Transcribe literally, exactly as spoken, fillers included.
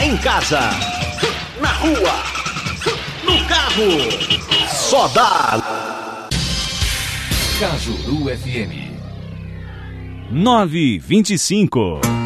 Em casa, na rua, no carro, só dá Cajuru F M nove e vinte e cinco.